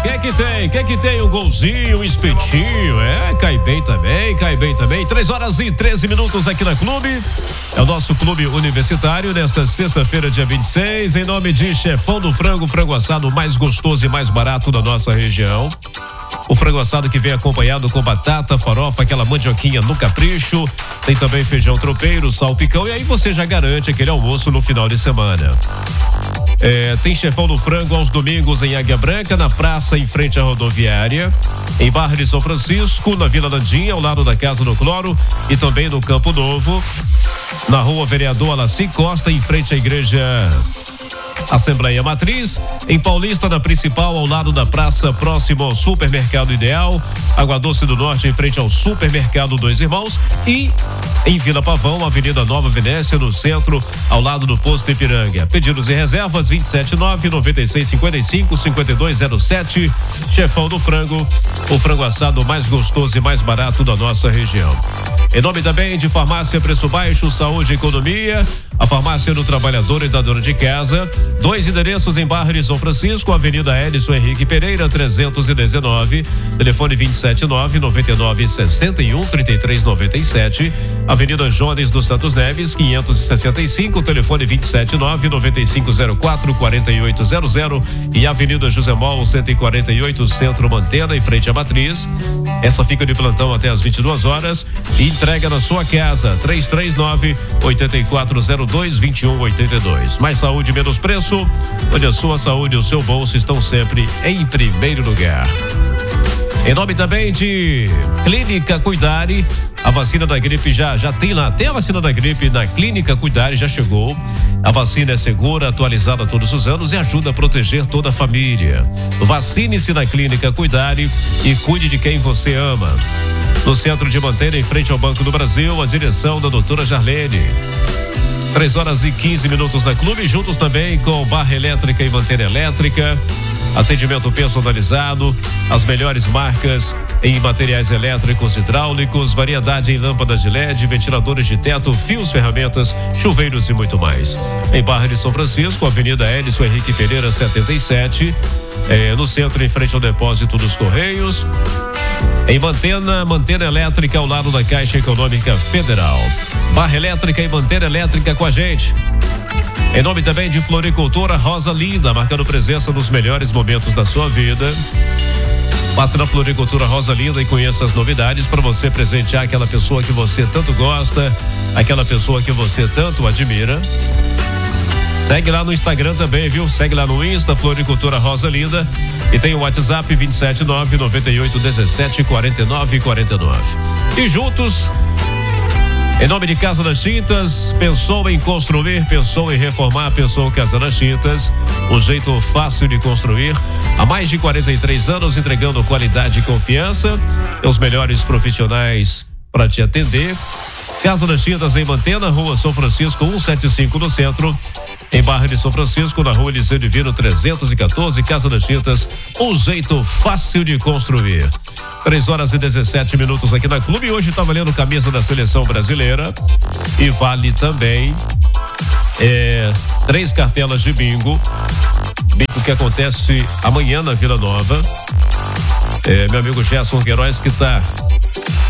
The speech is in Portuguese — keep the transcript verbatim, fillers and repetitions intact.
Quem é que tem? Quem é que tem um golzinho, um espetinho? É, cai bem também, cai bem também. Três horas e treze minutos aqui na Clube. É o nosso clube universitário nesta sexta-feira, dia vinte e seis, em nome de Chefão do Frango, frango assado mais gostoso e mais barato da nossa região. O frango assado que vem acompanhado com batata, farofa, aquela mandioquinha no capricho. Tem também feijão tropeiro, salpicão e aí você já garante aquele almoço no final de semana. É, tem Chefão do Frango aos domingos em Águia Branca, na praça em frente à rodoviária, em Barra de São Francisco, na Vila Landinha, ao lado da Casa do Cloro e também no Campo Novo, na Rua Vereador Alaci Costa, em frente à Igreja Assembleia Matriz, em Paulista, na Principal, ao lado da praça, próximo ao Supermercado Ideal, Água Doce do Norte, em frente ao Supermercado Dois Irmãos, e em Vila Pavão, Avenida Nova Venécia, no centro, ao lado do Posto Ipiranga. Pedidos e reservas vinte e sete nove, noventa e seis, cinquenta e cinco, cinquenta e dois zero sete. Chefão do Frango, o frango assado mais gostoso e mais barato da nossa região. Em nome também de Farmácia Preço Baixo, Saúde e Economia, a farmácia do trabalhador e da dona de casa. Dois endereços em Barra de São Francisco, Avenida Edson Henrique Pereira, trezentos e dezenove, telefone vinte e sete nove, noventa e nove, sessenta e um, trinta e três, noventa e sete. Avenida Jones dos Santos Neves, quinhentos e sessenta e cinco, telefone vinte e sete nove, noventa e cinco zero quatro, quarenta e oito zero zero. E Avenida José Mol, cento e quarenta e oito, Centro Mantena, em frente à Matriz. Essa fica de plantão até às vinte e duas horas e entrega na sua casa, três três nove, oito quatro zero dois, dois um oito dois. Mais saúde, menos preço, onde a sua saúde e o seu bolso estão sempre em primeiro lugar. Em nome também de Clínica Cuidare, a vacina da gripe já já tem lá, tem a vacina da gripe na Clínica Cuidare, já chegou. A vacina é segura, atualizada todos os anos e ajuda a proteger toda a família. Vacine-se na Clínica Cuidare e cuide de quem você ama. No centro de Mantena, em frente ao Banco do Brasil, a direção da doutora Jarlene. Três horas e quinze minutos na Clube, juntos também com Barra Elétrica e Mantena Elétrica. Atendimento personalizado, as melhores marcas em materiais elétricos, hidráulicos, variedade em lâmpadas de L E D, ventiladores de teto, fios, ferramentas, chuveiros e muito mais. Em Barra de São Francisco, Avenida Edson Henrique Pereira, setenta e sete, eh, no centro, em frente ao depósito dos Correios. Em Mantena, Mantena Elétrica, ao lado da Caixa Econômica Federal. Barra Elétrica e Mantena Elétrica com a gente. Em nome também de Floricultura Rosa Linda, marcando presença nos melhores momentos da sua vida. Passe na Floricultura Rosa Linda e conheça as novidades para você presentear aquela pessoa que você tanto gosta, aquela pessoa que você tanto admira. Segue lá no Instagram também, viu? Segue lá no Insta, Floricultura Rosa Linda. E tem o WhatsApp vinte e sete nove, noventa e oito, dezessete, quarenta e nove, quarenta e nove. E juntos, em nome de Casa das Tintas, pensou em construir, pensou em reformar, pensou em Casa das Tintas. Um jeito fácil de construir. Há mais de quarenta e três anos entregando qualidade e confiança. E os melhores profissionais para te atender. Casa das Tintas em Mantena, Rua São Francisco, cento e setenta e cinco no centro. Em Barra de São Francisco, na Rua Eliseu Divino trezentos e quatorze, Casa das Tintas, um jeito fácil de construir. Três horas e dezessete minutos aqui na Clube. Hoje tá valendo camisa da Seleção Brasileira e vale também é, três cartelas de bingo. Bingo que acontece amanhã na Vila Nova. É, meu amigo Gerson Queiroz, que tá